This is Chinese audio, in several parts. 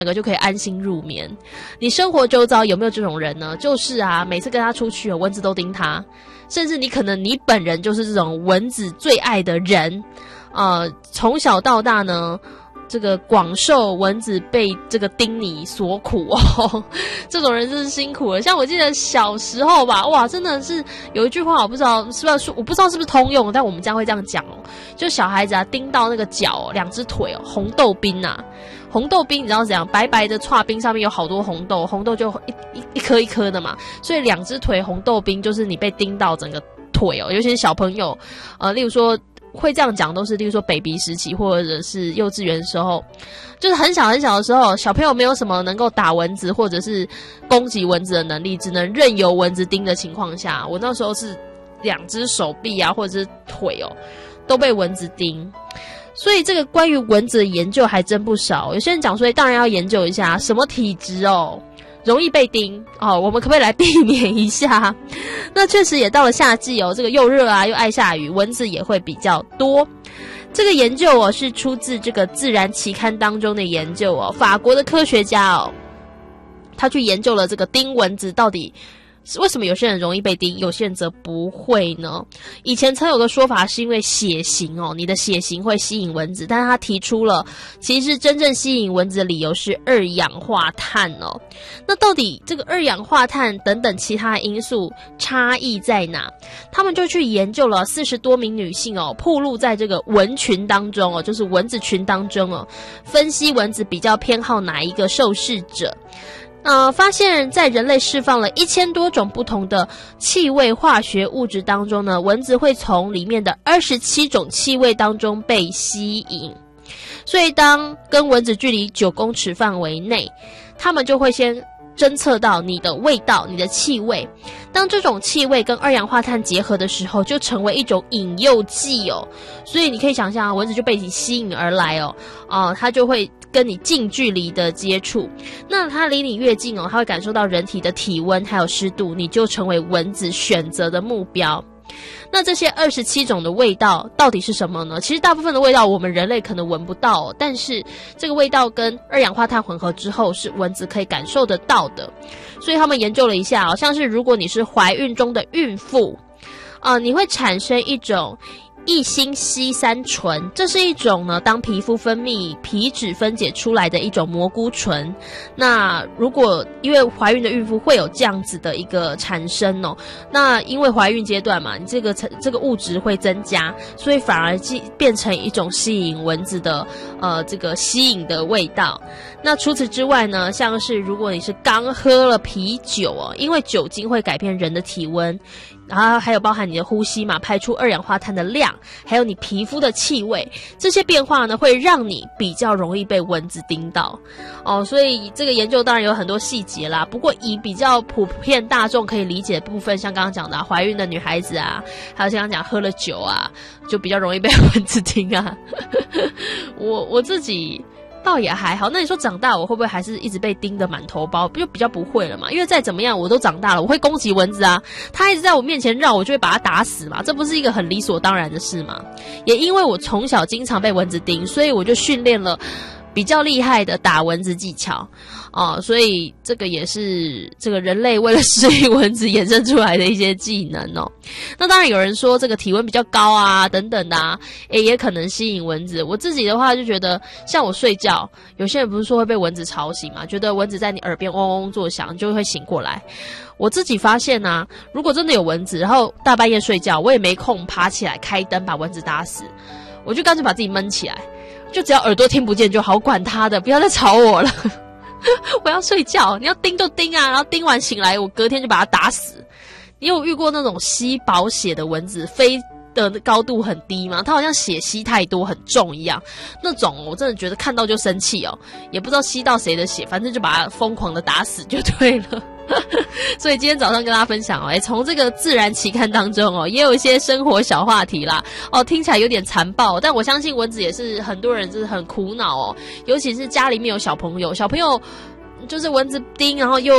个就可以安心入眠。你生活周遭有没有这种人呢？就是啊，每次跟他出去，蚊子都叮他，甚至你本人就是这种蚊子最爱的人，从小到大呢，这个广受蚊子被这个叮你所苦哦，这种人真是辛苦了。像我记得小时候吧，哇，真的是有一句话我不知道是不是通用，但我们家会这样讲哦，就小孩子啊叮到那个脚2只腿哦，红豆冰啊。红豆冰你知道怎样？白白的剉冰上面有好多红豆，红豆就一颗一颗的嘛，所以2只腿红豆冰就是你被叮到整个腿哦，尤其是小朋友，例如说会这样讲都是，例如说 baby 时期或者是幼稚园的时候，就是很小很小的时候，小朋友没有什么能够打蚊子或者是攻击蚊子的能力，只能任由蚊子叮的情况下，我那时候是2只手臂啊或者是腿哦都被蚊子叮。所以这个关于蚊子的研究还真不少，有些人讲说当然要研究一下什么体质哦容易被叮哦，我们可不可以来避免一下？那确实也到了夏季哦，这个又热啊又爱下雨，蚊子也会比较多。这个研究哦是出自这个《自然》期刊当中的研究哦，法国的科学家哦，他去研究了这个叮蚊子到底为什么有些人容易被叮，有些人则不会呢？以前曾有个说法是因为血型哦，你的血型会吸引蚊子，但是他提出了其实真正吸引蚊子的理由是2氧化碳哦。那到底这个2氧化碳等等其他因素差异在哪？他们就去研究了40多名女性哦，暴露在这个蚊群当中哦，就是蚊子群当中哦，分析蚊子比较偏好哪一个受试者。发现在人类释放了1000多种不同的气味化学物质当中呢，蚊子会从里面的27种气味当中被吸引。所以当跟蚊子距离9公尺范围内，他们就会先侦测到你的味道、你的气味。当这种气味跟2氧化碳结合的时候，就成为一种引诱剂哦。所以你可以想象，蚊子就被你吸引而来哦，它就会跟你近距离的接触。那它离你越近哦，它会感受到人体的体温还有湿度，你就成为蚊子选择的目标。那这些27种的味道到底是什么呢？其实大部分的味道我们人类可能闻不到哦，但是这个味道跟2氧化碳混合之后是蚊子可以感受得到的。所以他们研究了一下，像是如果你是怀孕中的孕妇，你会产生一种异辛烯三醇，这是一种呢，当皮肤分泌皮脂分解出来的一种蘑菇醇。那如果因为怀孕的孕妇会有这样子的一个产生哦，那因为怀孕阶段嘛，你这个物质会增加，所以反而变成一种吸引蚊子的这个吸引的味道。那除此之外呢，像是如果你是刚喝了啤酒哦，因为酒精会改变人的体温。然后还有包含你的呼吸嘛，排出2氧化碳的量，还有你皮肤的气味，这些变化呢会让你比较容易被蚊子叮到哦。所以这个研究当然有很多细节啦，不过以比较普遍大众可以理解的部分，像刚刚讲的怀孕的女孩子啊，还有像刚刚讲喝了酒啊，就比较容易被蚊子叮啊。我自己倒也还好，那你说长大我会不会还是一直被叮得满头包？就比较不会了嘛，因为再怎么样我都长大了，我会攻击蚊子啊，它一直在我面前绕，我就会把它打死嘛，这不是一个很理所当然的事吗？也因为我从小经常被蚊子叮，所以我就训练了比较厉害的打蚊子技巧所以这个也是这个人类为了适应蚊子衍生出来的一些技能哦。那当然有人说这个体温比较高啊等等的啊，也可能吸引蚊子。我自己的话就觉得，像我睡觉，有些人不是说会被蚊子吵醒嘛，觉得蚊子在你耳边嗡嗡作响，就会醒过来。我自己发现啊，如果真的有蚊子，然后大半夜睡觉，我也没空爬起来开灯把蚊子打死，我就干脆把自己闷起来，就只要耳朵听不见就好，管他的，不要再吵我了。我要睡觉，你要叮就叮啊，然后叮完醒来，我隔天就把它打死。你有遇过那种吸饱血的蚊子，飞的高度很低吗？它好像血吸太多很重一样，那种我真的觉得看到就生气哦，也不知道吸到谁的血，反正就把它疯狂的打死就对了。所以今天早上跟大家分享从这个自然期刊当中也有一些生活小话题啦听起来有点残暴，但我相信蚊子也是很多人就是很苦恼尤其是家里面有小朋友就是蚊子叮，然后又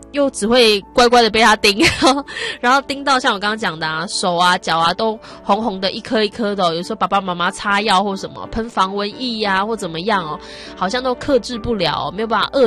又只会乖乖的被它叮，然后叮到像我刚刚讲的啊，手啊脚啊都红红的一颗一颗的哦，有时候爸爸妈妈擦药或什么喷防蚊液啊或怎么样哦，好像都克制不了哦，没有办法